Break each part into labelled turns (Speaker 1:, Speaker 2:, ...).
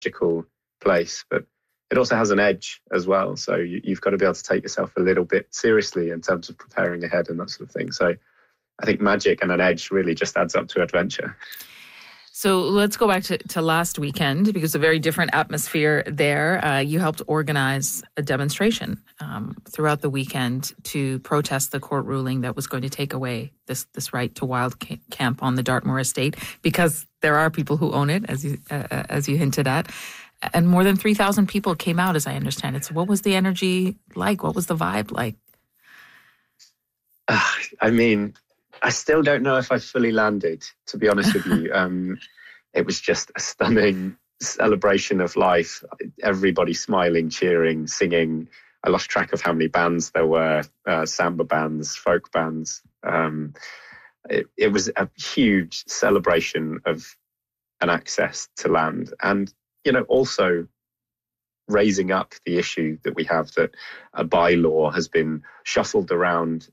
Speaker 1: magical place, but it also has an edge as well. So you've got to be able to take yourself a little bit seriously in terms of preparing ahead and that sort of thing. So I think magic and an edge really just adds up to adventure.
Speaker 2: So let's go back to last weekend, because a very different atmosphere there. You helped organize a demonstration throughout the weekend to protest the court ruling that was going to take away this right to wild camp on the Dartmoor estate, because there are people who own it, as you hinted at. And more than 3,000 people came out, as I understand it. So what was the energy like? What was the vibe like?
Speaker 1: I mean, I still don't know if I fully landed, to be honest with you. It was just a stunning celebration of life. Everybody smiling, cheering, singing. I lost track of how many bands there were, samba bands, folk bands. It was a huge celebration of an access to land. And, also raising up the issue that we have that a bylaw has been shuffled around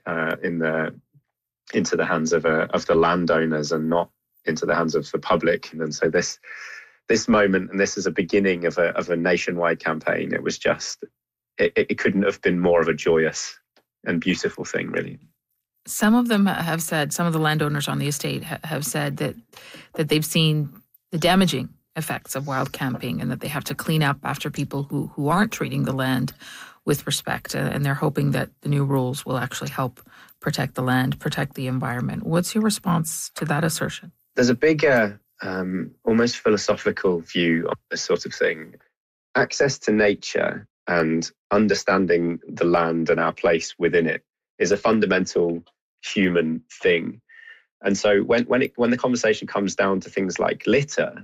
Speaker 1: into the hands of the landowners and not into the hands of the public. And so this moment, and this is a beginning of a nationwide campaign. It was just, it couldn't have been more of a joyous and beautiful thing, really.
Speaker 2: Some of them have said, some of the landowners on the estate have said that they've seen the damaging effects of wild camping and that they have to clean up after people who aren't treating the land with respect. And they're hoping that the new rules will actually help protect the land, protect the environment. What's your response to that assertion?
Speaker 1: There's a bigger, almost philosophical view on this sort of thing. Access to nature and understanding the land and our place within it is a fundamental human thing. And so when the conversation comes down to things like litter,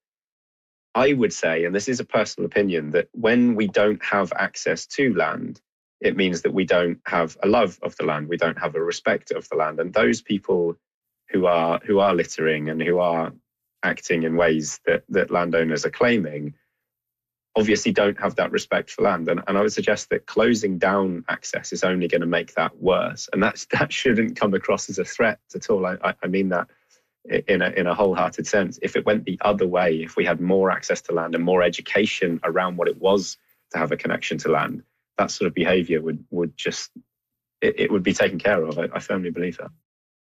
Speaker 1: I would say, and this is a personal opinion, that when we don't have access to land, it means that we don't have a love of the land, we don't have a respect of the land. And those people who are littering and who are acting in ways that landowners are claiming obviously don't have that respect for land. And I would suggest that closing down access is only going to make that worse. And that shouldn't come across as a threat at all. I mean that in a wholehearted sense. If it went the other way, if we had more access to land and more education around what it was to have a connection to land, that sort of behaviour would just, it would be taken care of. I firmly believe that.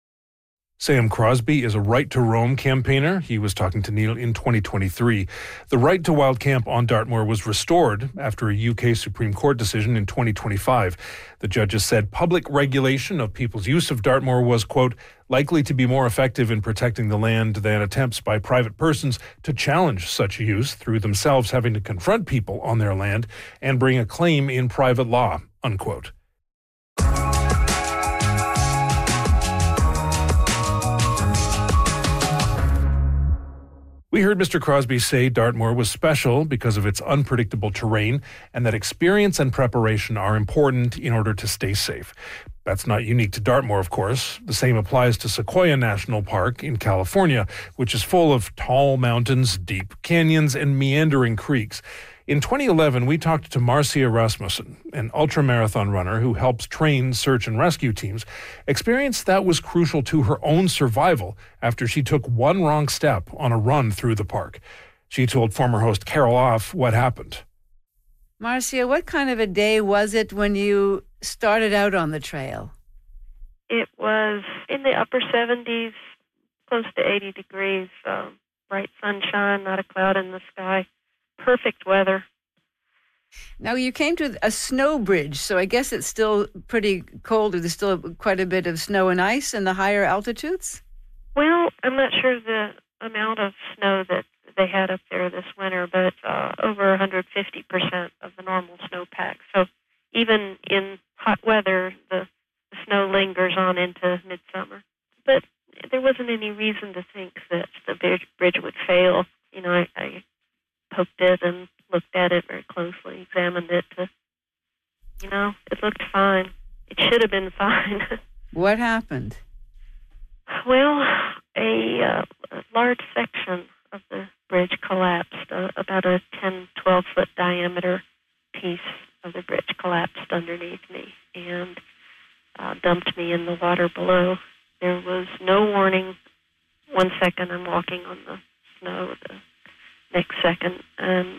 Speaker 3: Sam Crosby is a Right to Roam campaigner. He was talking to Neil in 2023. The right to wild camp on Dartmoor was restored after a UK Supreme Court decision in 2025. The judges said public regulation of people's use of Dartmoor was, quote, likely to be more effective in protecting the land than attempts by private persons to challenge such use through themselves having to confront people on their land and bring a claim in private law, unquote. We heard Mr. Crosby say Dartmoor was special because of its unpredictable terrain and that experience and preparation are important in order to stay safe. That's not unique to Dartmoor, of course. The same applies to Sequoia National Park in California, which is full of tall mountains, deep canyons, and meandering creeks. In 2011, we talked to Marcia Rasmussen, an ultramarathon runner who helps train search and rescue teams, experience that was crucial to her own survival after she took one wrong step on a run through the park. She told former host Carol Off what happened.
Speaker 4: Marcia, what kind of a day was it when you started out on the trail?
Speaker 5: It was in the upper 70s, close to 80 degrees, bright sunshine, not a cloud in the sky. Perfect weather.
Speaker 4: Now, you came to a snow bridge, so I guess it's still pretty cold. There's still quite a bit of snow and ice in the higher altitudes?
Speaker 5: Well, I'm not sure the amount of snow that they had up there this winter, but over 150% of the normal snowpack. So even in hot weather, the snow lingers on into midsummer. But there wasn't any reason to think that the bridge would fail. You know, I poked it and looked at it very closely, examined it. It looked fine. It should have been fine.
Speaker 4: What happened?
Speaker 5: Well, a large section of the bridge collapsed. About a 10, 12-foot diameter piece of the bridge collapsed underneath me and dumped me in the water below. There was no warning. 1 second I'm walking on the snow. The next second.